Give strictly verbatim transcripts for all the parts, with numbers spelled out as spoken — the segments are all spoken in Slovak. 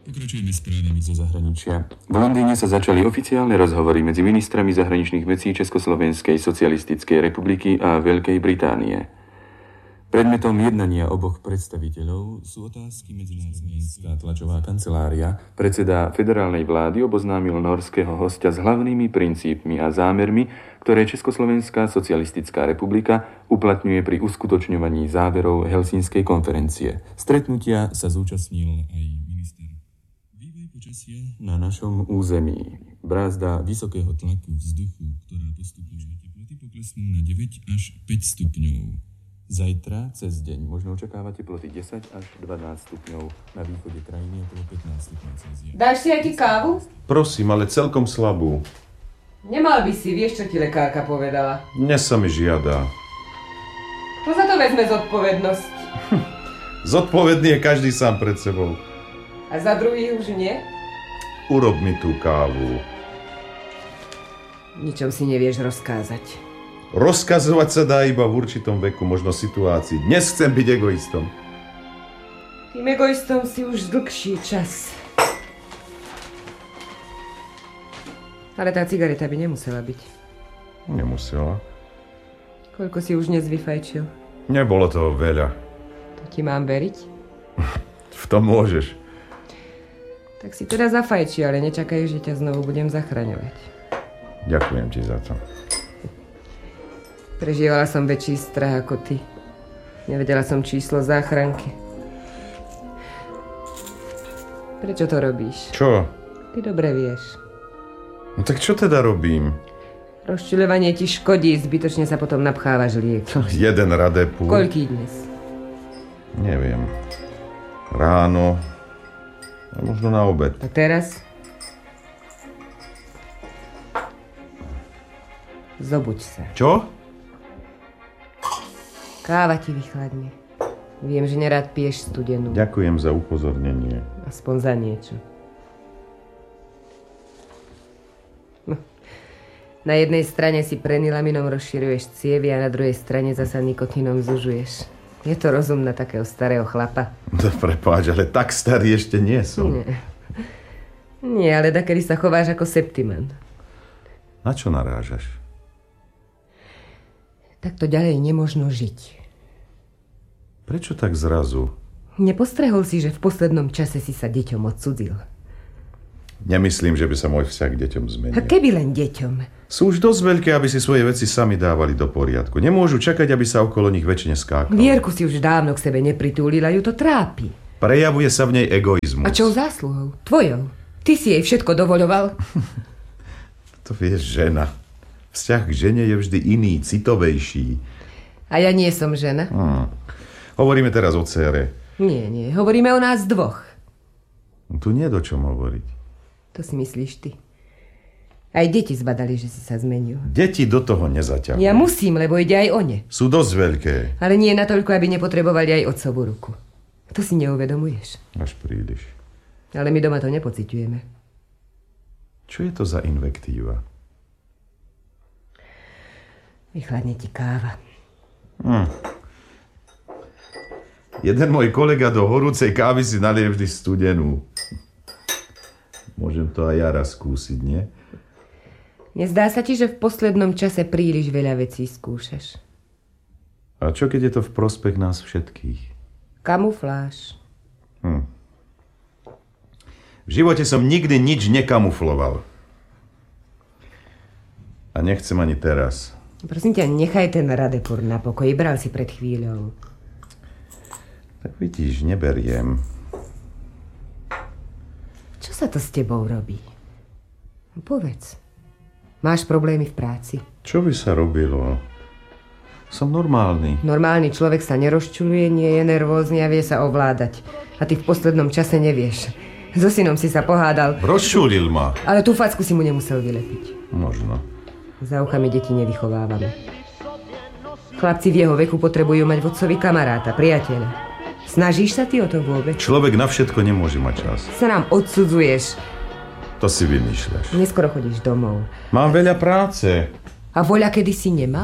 Pokračujeme správami zo zahraničia. V Londýne sa začali oficiálne rozhovory medzi ministrami zahraničných vecí Československej socialistickej republiky a Veľkej Británie. Predmetom jednania oboch predstaviteľov sú otázky medzinárodnej. Tlačová kancelária, predseda federálnej vlády oboznámil norského hostia s hlavnými princípmi a zámermi, ktoré Československá socialistická republika uplatňuje pri uskutočňovaní záverov Helsinskej konferencie. Stretnutia sa zúčastnil aj minister. Vývoj počasia na našom území. Brázda vysokého tlaku vzduchu, ktorá postupuje, teploty poklesnú na deväť až päť stupňov. Zajtra cez deň možno očakávať teploty desať až dvanásť stupňov, na východe krajiny okolo pätnásť stupňov Celzia. Dáš si aj ti kávu? Prosím, ale celkom slabú. Nemal by si, vieš, čo ti lekárka povedala. Dnes sa mi žiada. To za to vezme zodpovednosť. Zodpovedný je každý sám pred sebou. A za druhý už nie? Urob mi tú kávu. Ničom si nevieš rozkázať. Rozkazovať sa dá iba v určitom veku, možno situácii. Dnes chcem byť egoistom. Tým egoistom si už dlhší čas. Ale tá cigareta by nemusela byť. Nemusela. Koľko si už dnes vyfajčil? Nebolo toho veľa. To ti mám veriť? V tom môžeš. Tak si teda zafajči, ale nečakaj, že ťa znovu budem zachraňovať. Ďakujem ti za to. Prežívala som väčší strach ako ty. Nevedela som číslo záchranky. Prečo to robíš? Čo? Ty dobre vieš. No tak čo teda robím? Rozčuľovanie ti škodí, zbytočne sa potom napchávaš lieky. Jeden Radepur. Koľký dnes? Neviem. Ráno. A možno na obed. A teraz? Zobuď sa. Čo? Káva ti vychladne. Viem, že nerád piješ studenú. Ďakujem za upozornenie. Aspoň za niečo. No. Na jednej strane si prenylaminom rozširuješ cievy a na druhej strane zasa nikotínom zužuješ. Je to rozum na takého starého chlapa? To prepáč, ale tak starý ešte nie som. Nie. Nie, ale dakedy sa chováš ako septiman. Na čo narážaš? Takto ďalej nemožno žiť. Prečo tak zrazu? Nepostrehol si, že v poslednom čase si sa deťom odcudzil? Nemyslím, že by sa môj vzťah k deťom zmenil. A keby len deťom? Sú už dosť veľké, aby si svoje veci sami dávali do poriadku. Nemôžu čakať, aby sa okolo nich väčšine skákalo. Vierku si už dávno k sebe nepritúlila, ju to trápi. Prejavuje sa v nej egoizmus. A čou zásluhou? Tvojou? Ty si jej všetko dovoľoval? To vieš, žena. Vzťah k žene je vždy iný, citovejší. A ja nie som žena? Hmm. Hovoríme teraz o dcére. Nie, nie. Hovoríme o nás dvoch. Tu nie je do čom hovoriť. To si myslíš ty. Aj deti zbadali, že si sa zmenil. Deti do toho nezaťahujú. Ja musím, lebo ide aj o ne. Sú dosť veľké. Ale nie natoľko, aby nepotrebovali aj otcovú ruku. To si neuvedomuješ. Až príliš. Ale my doma to nepociťujeme. Čo je to za invektíva? Vychladne ti káva. Hm. Jeden môj kolega do horúcej kávy si nalie vždy studenú. Môžem to aj ja raz skúsiť, nie? Nezdá sa ti, že v poslednom čase príliš veľa vecí skúšaš? A čo keď je to v prospech nás všetkých? Kamufláž. Hm. V živote som nikdy nič nekamufloval. A nechcem ani teraz. Prosím ťa, nechaj ten Radepur na pokoji. Bral si pred chvíľou. Tak vidíš, neberiem. Čo sa to s tebou robí? Povedz. Máš problémy v práci? Čo by sa robilo? Som normálny. Normálny človek sa nerozčuluje, nie je nervózny a vie sa ovládať. A ty v poslednom čase nevieš. So synom si sa pohádal. Rozčulil ma. Ale tú facku si mu nemusel vylepiť. Možno. Za uchami deti nevychovávame. Chlapci v jeho veku potrebujú mať vodcovi kamaráta, priateľa. Snažíš sa ty o to vôbec? Človek na všetko nemôže mať čas. Sa nám odsudzuješ. To si vymýšľaš. Neskoro chodíš domov. Mám veľa práce. A voľa kedy si nemal?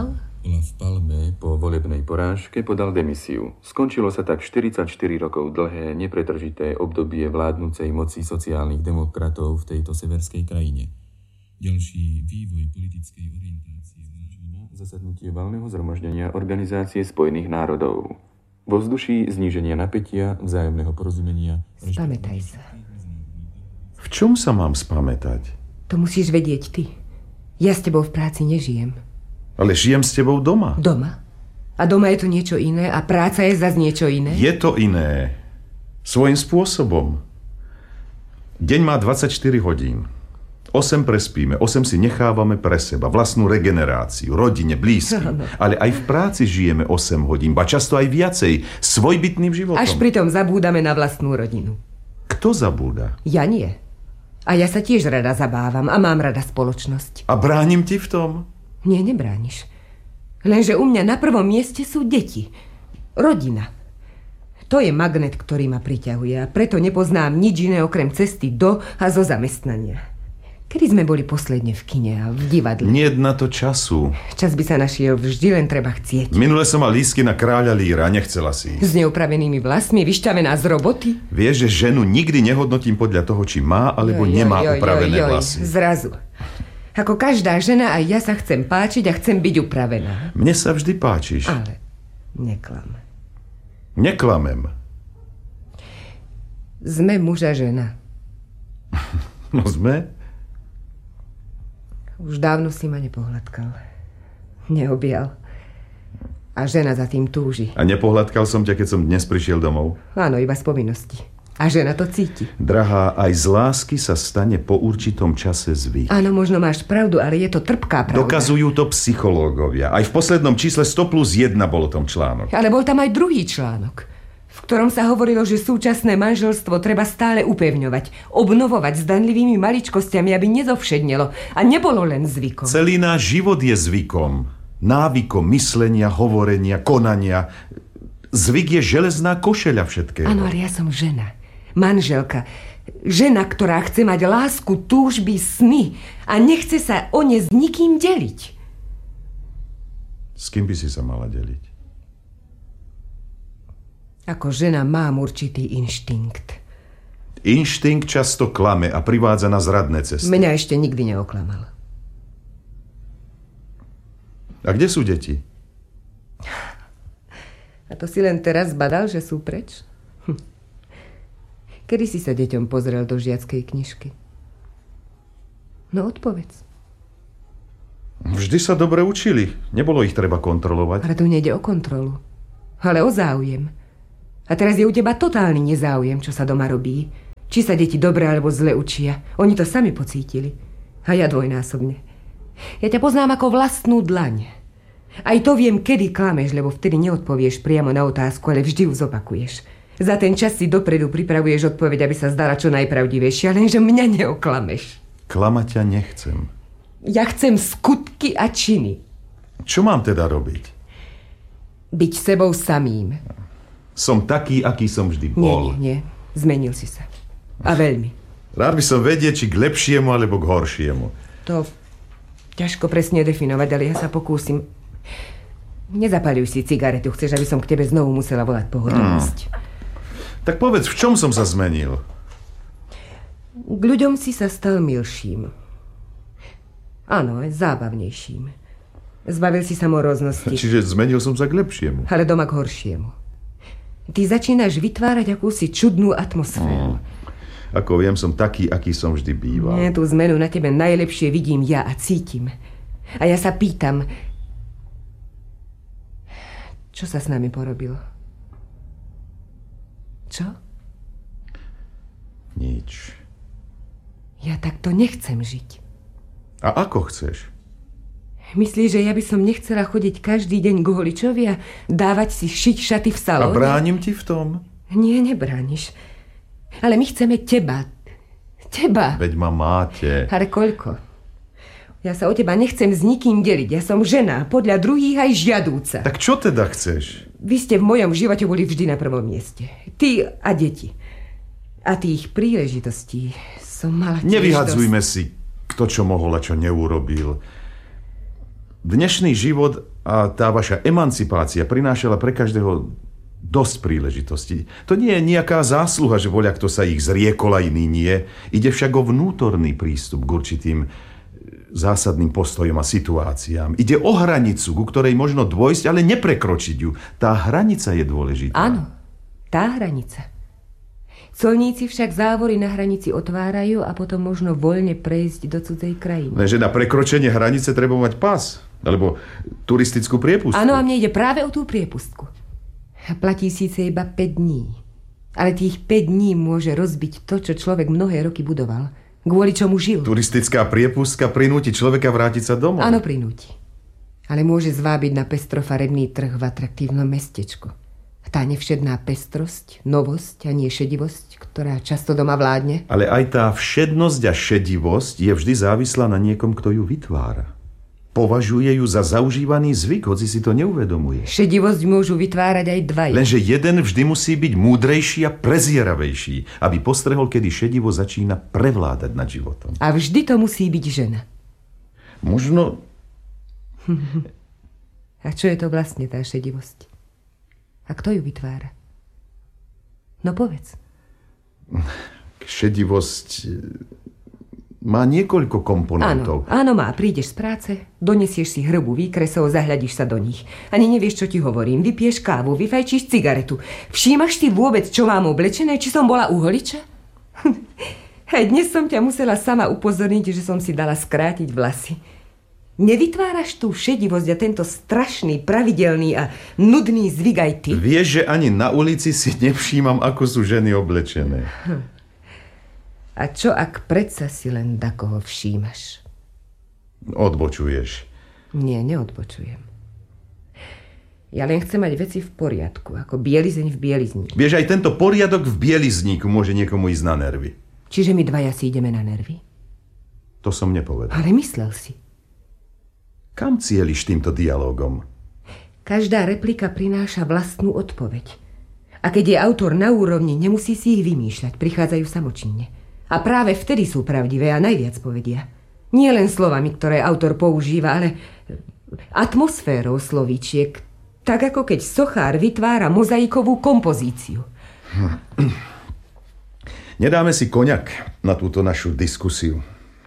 Olaf Palme po volebnej porážke podal demisiu. Skončilo sa tak štyridsaťštyri rokov dlhé, nepretržité obdobie vládnucej moci sociálnych demokratov v tejto severskej krajine. Ďalší vývoj politickej orientácie na zasadnutie valného zhromaždenia Organizácie spojených národov. Vo vzduší zníženia napätia, vzájomného porozumenia... Spamätaj sa. V čom sa mám spamätať? To musíš vedieť ty. Ja s tebou v práci nežijem. Ale žijem s tebou doma. Doma? A doma je to niečo iné a práca je zas niečo iné? Je to iné. Svojím spôsobom. Deň má dvadsaťštyri hodín. osem prespíme, osem si nechávame pre seba, vlastnú regeneráciu, rodine, blízkym. No, no. Ale aj v práci žijeme osem hodín, ba často aj viacej, svojbytným životom. Až pritom zabúdame na vlastnú rodinu. Kto zabúda? Ja nie. A ja sa tiež rada zabávam a mám rada spoločnosť. A bránim ti v tom? Nie, nebrániš. Lenže u mňa na prvom mieste sú deti. Rodina. To je magnet, ktorý ma priťahuje a preto nepoznám nič iné okrem cesty do a zo zamestnania. Kedy sme boli posledne v kine a v divadle? Nie na to času. Čas by sa našiel, vždy len treba chcieť. Minule som mal lístky na Kráľa Líra, nechcela si. S neupravenými vlasmi, vyšťavená z roboty? Vieš, že ženu nikdy nehodnotím podľa toho, či má alebo joj, nemá joj, upravené joj, joj, vlasy. Zrazu. Ako každá žena, aj ja sa chcem páčiť a chcem byť upravená. Mne sa vždy páčiš. Ale neklam. Neklamem. Sme muž a žena. No sme. Už dávno si ma nepohľadkal. Neobjal. A žena za tým túži. A nepohľadkal som ťa, keď som dnes prišiel domov? Áno, iba z povinnosti. A žena to cíti. Drahá, aj z lásky sa stane po určitom čase zvyk. Áno, možno máš pravdu, ale je to trpká pravda. Dokazujú to psychológovia. Aj v poslednom čísle sto plus jeden bol o tom článok. Ale bol tam aj druhý článok, v ktorom sa hovorilo, že súčasné manželstvo treba stále upevňovať, obnovovať zdanlivými maličkosťami, aby nezovšednelo a nebolo len zvykom. Celý náš život je zvykom. Návykom myslenia, hovorenia, konania. Zvyk je železná košeľa všetkého. Áno, ale ja som žena. Manželka. Žena, ktorá chce mať lásku, túžby, sny a nechce sa o ne s nikým deliť. S kým by si sa mala deliť? Ako žena mám určitý inštinkt. Inštinkt často klame a privádza na zradné cesty. Mňa ešte nikdy neoklamal. A kde sú deti? A to si len teraz badal, že sú preč? Hm. Kedy si sa deťom pozrel do žiackej knižky? No odpovedz. Vždy sa dobre učili. Nebolo ich treba kontrolovať. Ale tu nejde o kontrolu, ale o záujem. A teraz je u teba totálny nezáujem, čo sa doma robí. Či sa deti dobre alebo zle učia. Oni to sami pocítili. A ja dvojnásobne. Ja ťa poznám ako vlastnú dlaň. Aj to viem, kedy klameš, lebo vtedy neodpovieš priamo na otázku, ale vždy ju zopakuješ. Za ten čas si dopredu pripravuješ odpoveď, aby sa zdala čo najpravdivejšia, lenže mňa neoklameš. Klamať ťa nechcem. Ja chcem skutky a činy. Čo mám teda robiť? Byť sebou samým. Som taký, aký som vždy bol. Nie, nie, nie. Zmenil si sa. A veľmi. Rád by som vedieť, či k lepšiemu, alebo k horšiemu. To ťažko presne definovať, ale ja sa pokúsim. Nezapaľuj si cigaretu. Chceš, aby som k tebe znovu musela volať pohodlnosť. Hmm. Tak povedz, v čom som sa zmenil? K ľuďom si sa stal milším. Áno, aj zábavnejším. Zbavil si sa moroznosti. Čiže zmenil som sa k lepšiemu. Ale doma k horšiemu. Ty začínaš vytvárať akúsi čudnú atmosféru. Hmm. Ako viem, som taký, aký som vždy býval. Nie, tú zmenu na tebe najlepšie vidím ja a cítim. A ja sa pýtam, čo sa s nami porobilo? Čo? Nič. Ja takto nechcem žiť. A ako chceš? Myslíš, že ja by som nechcela chodiť každý deň k holičovi a dávať si šiť šaty v salóne? A bránim ti v tom? Nie, nebrániš. Ale my chceme teba. Teba. Veď ma máte. Ale koľko? Ja sa o teba nechcem s nikým deliť. Ja som žena, podľa druhých aj žiadúca. Tak čo teda chceš? Vy ste v mojom živote boli vždy na prvom mieste. Ty a deti. A tých príležitostí som mala tiež Nevyhadzujme dosť. si, kto čo mohol a čo neurobil. Dnešný život A tá vaša emancipácia prinášala pre každého dosť príležitostí. To nie je nejaká zásluha, že voľa kto sa ich zriekol a iný nie. Ide však o vnútorný prístup k určitým zásadným postojom a situáciám. Ide o hranicu, ku ktorej možno dôjsť, ale neprekročiť ju. Tá hranica je dôležitá. Áno, tá hranica. Colníci však závory na hranici otvárajú a potom možno voľne prejsť do cudzej krajiny. Lenže na prekročenie hranice treba mať pas, alebo turistickú priepustku. Áno, a mne ide práve o tú priepustku. Platí síce iba päť dní, ale tých päť dní môže rozbiť to, čo človek mnohé roky budoval, kvôli čomu žil. Turistická priepustka prinúti človeka vrátiť sa domov. Áno, prinúti. Ale môže zvábiť na pestrofarebný trh v atraktívnom mestečku. Tá nevšedná pestrosť, novosť a nie šedivosť, ktorá často doma vládne. Ale aj tá všednosť a šedivosť je vždy závislá na niekom, kto ju vytvára. Považuje ju za zaužívaný zvyk, hoci si to neuvedomuje. Šedivosť môžu vytvárať aj dvaja. Lenže jeden vždy musí byť múdrejší a prezieravejší, aby postrehol, kedy šedivo začína prevládať nad životom. A vždy to musí byť žena. Možno... A čo je to vlastne tá šedivosť? A kto ju vytvára? No povedz. Šedivosť má niekoľko komponentov. Áno, áno má. Prídeš z práce, donesieš si hrbu výkresov, zahľadíš sa do nich. Ani nevieš, čo ti hovorím. Vypiješ kávu, vyfajčíš cigaretu. Všímaš si vôbec, čo mám oblečené? Či som bola u holiča? Hej, dnes som ťa musela sama upozorniť, že som si dala skrátiť vlasy. Nevytváraš tú šedivosť a tento strašný, pravidelný a nudný zvyk aj ty? Vieš, že ani na ulici si nevšímam, ako sú ženy oblečené. Hm. A čo, ak predsa si len dakoho všímaš? Odbočuješ. Nie, neodbočujem. Ja len chcem mať veci v poriadku, ako bielizeň v bielizni. Vieš, aj tento poriadok v bielizníku môže niekomu ísť na nervy. Čiže my dvaja si ideme na nervy? To som nepovedal. Ale myslel si. Kam cieliš týmto dialógom? Každá replika prináša vlastnú odpoveď. A keď je autor na úrovni, nemusí si ich vymýšľať, prichádzajú samočinne. A práve vtedy sú pravdivé a najviac povedia. Nie len slovami, ktoré autor používa, ale atmosférou slovíčiek, tak ako keď sochár vytvára mozaikovú kompozíciu. Nedáme si koňak na túto našu diskusiu.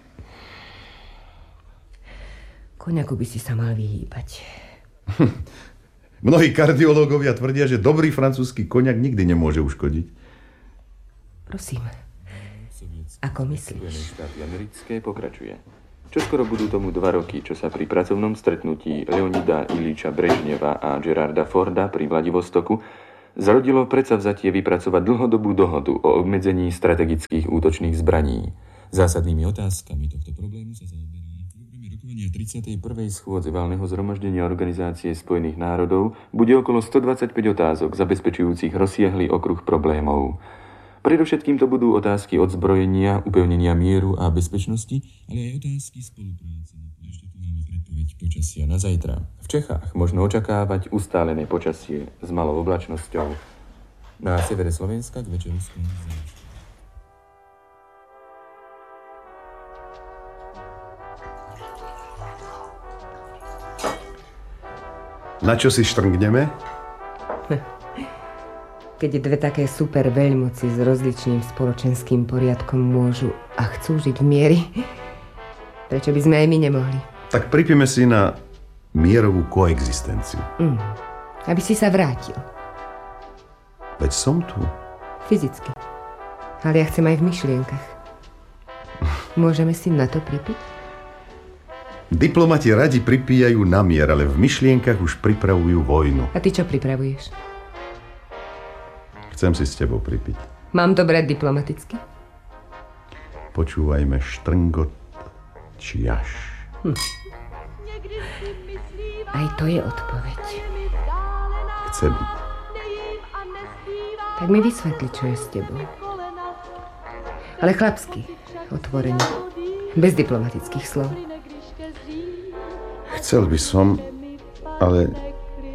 Koňaku by si sa mal vyhýbať. Mnohí kardiológovia tvrdia, že dobrý francúzsky koňak nikdy nemôže uškodiť. Prosím, ako myslíš? Spojené štáty americké pokračuje. Čoskoro budú tomu dva roky, čo sa pri pracovnom stretnutí Leonida Iliča Brežneva a Gerarda Forda pri Vladivostoku zrodilo predsavzatie vypracovať dlhodobú dohodu o obmedzení strategických útočných zbraní. Zásadnými otázkami tohto problému sa zaoberá tridsiatej prvej schôdze valného zhromaždenia Organizácie spojených národov bude okolo stodvadsaťpäť otázok zabezpečujúcich rozsiahly okruh problémov. Predovšetkým to budú otázky odzbrojenia, upevnenia mieru a bezpečnosti, ale aj otázky spolupráce. Ešte tu máme predpoveď počasia na zajtra. V Čechách možno očakávať ustálené počasie s malou oblačnosťou. Na severe Slovenska k večeru skloní. Na čo si štrngneme? Keď dve také super veľmoci s rozličným spoločenským poriadkom môžu a chcú žiť v miery, prečo by sme aj my nemohli? Tak pripíme si na mierovú koexistenciu. Mm. Aby si sa vrátil. Veď som tu. Fyzicky. Ale ja chcem aj v myšlienkach. Môžeme si na to pripiť? Diplomati radi pripíjajú na mier, ale v myšlienkach už pripravujú vojnu. A ty čo pripravuješ? Chcem si s tebou pripiť. Mám to brať diplomaticky? Počúvajme štrngot čiaš. Hm. Aj to je odpoveď. Chce byť. Tak mi vysvetli, čo je s tebou. Ale chlapsky, otvorene. Bez diplomatických slov. Chcel by som, ale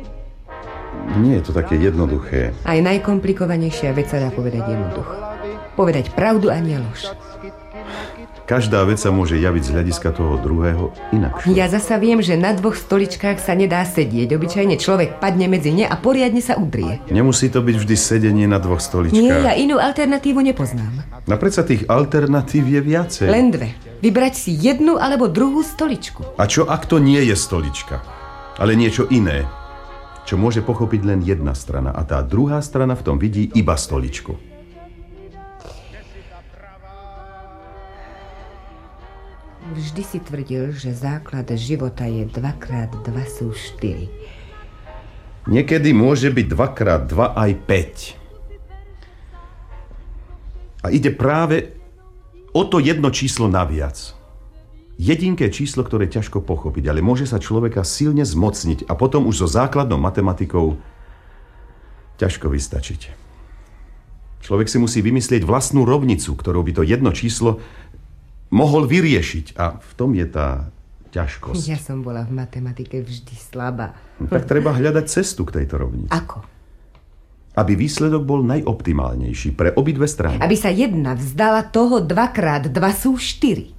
nie je to také jednoduché. Aj najkomplikovanejšia vec sa dá povedať jednoducho. Povedať pravdu a nie lož. Každá vec sa môže javiť z hľadiska toho druhého inakšie. Ja zasa viem, že na dvoch stoličkách sa nedá sedieť. Obyčajne človek padne medzi ne a poriadne sa udrie. Nemusí to byť vždy sedenie na dvoch stoličkách. Nie, ja inú alternatívu nepoznám. No predsa tých alternatív je viacej. Len dve. Vybrať si jednu alebo druhú stoličku. A čo ak to nie je stolička, ale niečo iné, čo môže pochopiť len jedna strana a tá druhá strana v tom vidí iba stoličku. Vždy si tvrdil, že základ života je dvakrát dva sú štyri. Niekedy môže byť dvakrát dva aj päť. A ide práve o to jedno číslo naviac. Jedinké číslo, ktoré je ťažko pochopiť, ale môže sa človeka silne zmocniť a potom už so základnou matematikou ťažko vystačiť. Človek si musí vymyslieť vlastnú rovnicu, ktorou by to jedno číslo mohol vyriešiť. A v tom je tá ťažkosť. Ja som bola v matematike vždy slabá. No, tak treba hľadať cestu k tejto rovnici. Ako? Aby výsledok bol najoptimálnejší pre obidve strany. Aby sa jedna vzdala toho dvakrát dva sú štyri.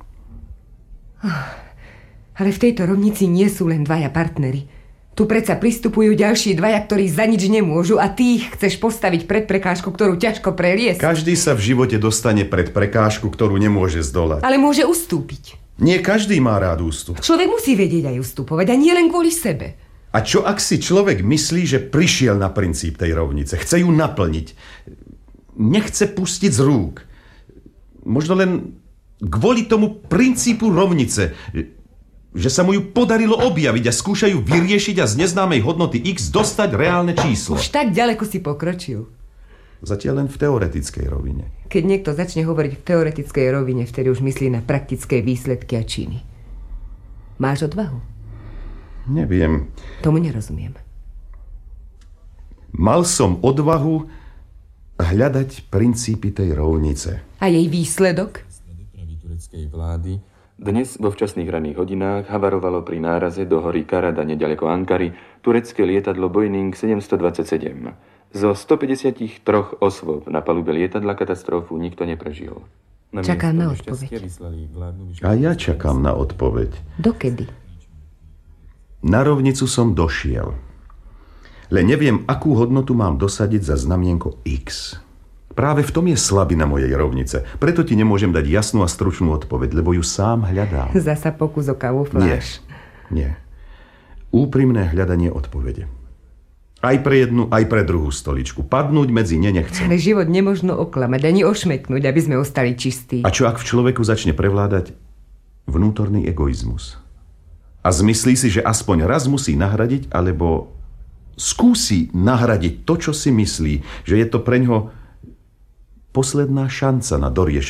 Ale v tejto rovnici nie sú len dvaja partneri. Tu predsa pristupujú ďalší dvaja, ktorí za nič nemôžu a ty ich chceš postaviť pred prekážku, ktorú ťažko preliesť. Každý sa v živote dostane pred prekážku, ktorú nemôže zdolať. Ale môže ustúpiť. Nie každý má rád ústup. Človek musí vedieť aj ustupovať a nie len kvôli sebe. A čo ak si človek myslí, že prišiel na princíp tej rovnice, chce ju naplniť, nechce pustiť z rúk. Možno len kvôli tomu princípu rovnice, že sa mu ju podarilo objaviť a skúšajú vyriešiť a z neznámej hodnoty x dostať reálne číslo. Už tak ďaleko si pokročil. Zatiaľ len v teoretickej rovine. Keď niekto začne hovoriť v teoretickej rovine, vtedy už myslí na praktické výsledky a činy. Máš odvahu? Neviem. Tomu nerozumiem. Mal som odvahu hľadať princípy tej rovnice. A jej výsledok? Dopravy tureckej vlády dnes vo včasných ranných hodinách havarovalo pri náraze do hory Karada nedaleko Ankary turecké lietadlo Boeing sedemstodvadsaťsedem. Zo stopäťdesiattri osôb na palube lietadla katastrofu nikto neprežil. Na Čakám na odpoveď. A ja čakám na odpoveď. Dokedy? Na rovnicu som došiel. Len neviem, akú hodnotu mám dosadiť za znamienko X. Práve v tom je slabina mojej rovnice. Preto ti nemôžem dať jasnú a stručnú odpoveď, lebo ju sám hľadám. Zasa pokus o kamufláž. Nie, nie. Úprimné hľadanie odpovede. Aj pre jednu, aj pre druhú stoličku. Padnúť medzi ne nechcem. Ale život nemožno oklamať, ani ošmeknúť, aby sme ostali čistí. A čo ak v človeku začne prevládať vnútorný egoizmus? A zmyslí si, že aspoň raz musí nahradiť, alebo skúsi nahradiť to, čo si myslí, že je to preňho posledná šanca na doriešenie